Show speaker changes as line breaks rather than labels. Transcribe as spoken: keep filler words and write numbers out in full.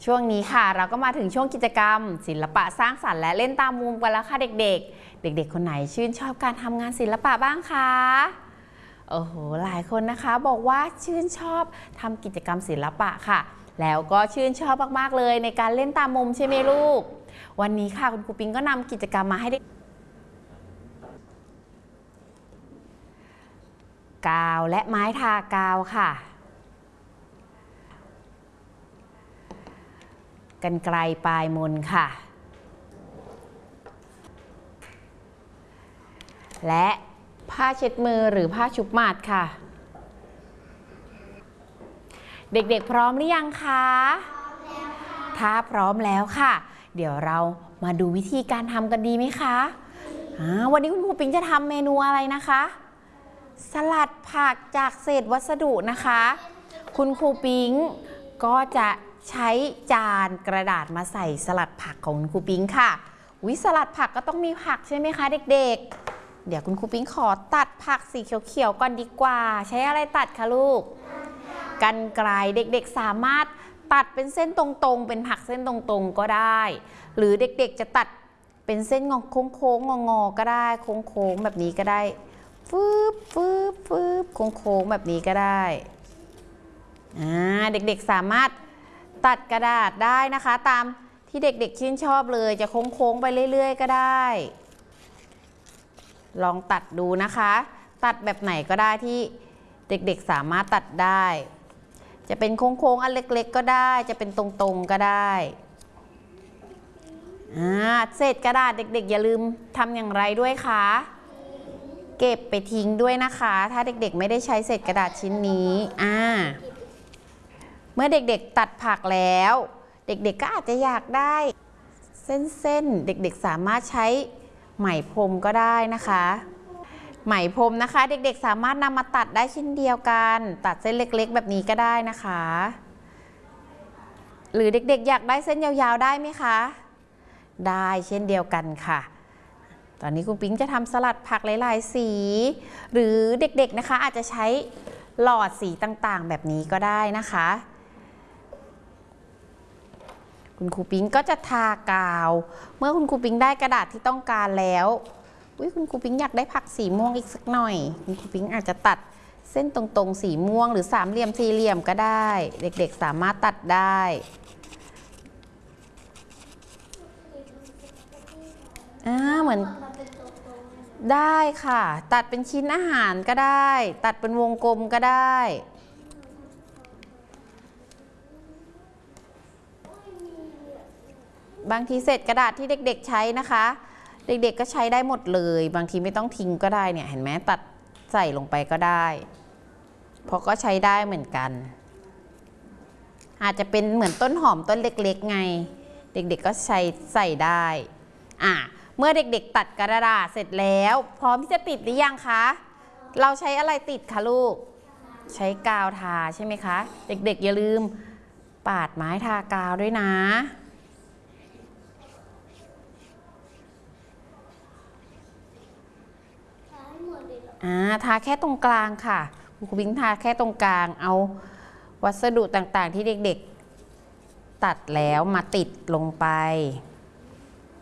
ช่วงนี้ค่ะเราก็มาถึงช่วงกิจกรรมศิลปะสร้างสรรค์และเล่นตามมุมกันแล้วค่ะเด็กๆเด็กๆคนไหนชื่นชอบการทำงานศิลปะบ้างคะโอ้โหหลายคนนะคะบอกว่าชื่นชอบทำกิจกรรมศิลปะค่ะแล้วก็ชื่นชอบมากๆเลยในการเล่นตามมุมใช่ไหมลูกวันนี้ค่ะคุณครูปิงก็นำกิจกรรมมาให้เด็กกาวและไม้ทากาวค่ะกรรไกรปลายมนค่ะและผ้าเช็ดมือหรือผ้าชุบหมัดค่ะเด็กๆพร้อมหรือยังคะถ้าพร้อมแล้วค่ะเดี๋ยวเรามาดูวิธีการทำกันดีไหมคะวันนี้คุณครูปิงจะทำเมนูอะไรนะคะสลัดผักจากเศษวัสดุนะคะคุณครูปิงก็จะใช้จานกระดาษมาใส่สลัดผักของคุณครูปิงค่ะวิสลัดผักก็ต้องมีผักใช่ไหมคะเด็กๆเดี๋ยวคุณครูปิงขอตัดผักสีเขียวๆก่อนดีกว่าใช้อะไรตัดคะลูกกรรไกรเด็กๆสามารถตัดเป็นเส้นตรงๆเป็นผักเส้นตรงๆก็ได้หรือเด็กๆจะตัดเป็นเส้นงอโค้งๆงอๆก็ได้โค้งๆแบบนี้ก็ได้ฟืบฟืบฟืบโค้งๆแบบนี้ก็ได้อ่าเด็กๆสามารถตัดกระดาษได้นะคะตามที่เด็กๆชื่นชอบเลยจะโค้งๆไปเรื่อยๆก็ได้ลองตัดดูนะคะตัดแบบไหนก็ได้ที่เด็กๆสามารถตัดได้จะเป็นโค้งๆอันเล็กๆก็ได้จะเป็นตรงๆก็ได้อ่าเศษกระดาษเด็กๆอย่าลืมทำอย่างไรด้วยคะเก็บไปทิ้งด้วยนะคะถ้าเด็กๆไม่ได้ใช้เศษกระดาษชิ้นนี้อ่าเมื่อเด็กๆตัดผักแล้วเด็กๆก็อาจจะอยากได้เส้นๆเด็กๆสามารถใช้ไหมพรมก็ได้นะคะไหมพรมนะคะเด็กๆสามารถนำมาตัดได้เช่นเดียวกันตัดเส้นเล็กๆแบบนี้ก็ได้นะคะหรือเด็กๆอยากได้เส้นยาวๆได้ไหมคะได้เช่นเดียวกันค่ะตอนนี้คุณปิ๊งจะทำสลัดผักหลายๆสีหรือเด็กๆนะคะอาจจะใช้หลอดสีต่างๆแบบนี้ก็ได้นะคะคุณครูปิ๊งก็จะทากาวเมื่อคุณครูปิ๊งได้กระดาษที่ต้องการแล้วคุณครูปิ๊งอยากได้ผักสีม่วงอีกสักหน่อยคุณครูปิ๊งอาจจะตัดเส้นตรงๆสีม่วงหรือสามเหลี่ยมสี่เหลี่ยมก็ได้เด็กๆสามารถตัดได้อ่าเหมือนได้ค่ะตัดเป็นชิ้นอาหารก็ได้ตัดเป็นวงกลมก็ได้บางทีเศษกระดาษที่เด็กๆใช้นะคะเด็กๆก็ใช้ได้หมดเลยบางทีไม่ต้องทิ้งก็ได้เนี่ยเห็นไหมตัดใส่ลงไปก็ได้เพราะก็ใช้ได้เหมือนกันอาจจะเป็นเหมือนต้นหอมต้นเล็กๆไงเด็กๆก็ใช้ใส่ได้อ่ะเมื่อเด็กๆตัดกระดาษเสร็จแล้วพร้อมที่จะติดหรือยังคะเราใช้อะไรติดคะลูกใช้กาวทาใช่ไหมคะเด็กๆอย่าลืมปาดไม้ทากาวด้วยนะอ่าทาแค่ตรงกลางค่ะครูปิ๊งทาแค่ตรงกลางเอาวัสดุต่างๆที่เด็กๆตัดแล้วมาติดลงไป